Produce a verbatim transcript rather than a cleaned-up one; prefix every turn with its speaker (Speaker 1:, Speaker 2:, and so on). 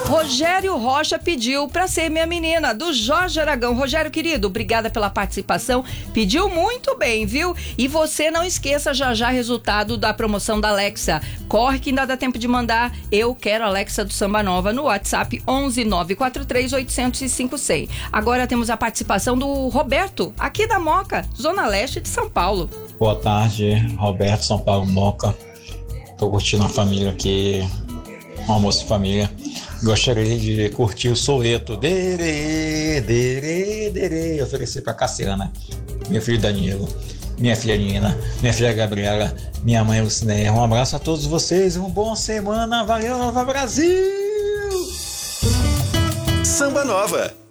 Speaker 1: Rogério Rocha pediu pra ser minha menina, do Jorge Aragão. Rogério, querido, obrigada pela participação. Pediu muito bem, viu? E você não esqueça já já resultado da promoção da Alexa. Corre que ainda dá tempo de mandar Eu Quero Alexa do Samba Nova no WhatsApp onze nove quatro três oito zero cinco seis. Agora temos a participação do Roberto, aqui da Moca, Zona Leste de São Paulo.
Speaker 2: Boa tarde, Roberto, São Paulo, Moca. Tô curtindo a família aqui, um almoço de família. Gostaria de curtir o Soweto. Dere, dere, dere. Oferecer pra Cassiana, meu filho Danilo, minha filha Nina, minha filha Gabriela, minha mãe Lucinéia. Um abraço a todos vocês, uma boa semana. Valeu, Nova Brasil!
Speaker 3: Samba Nova.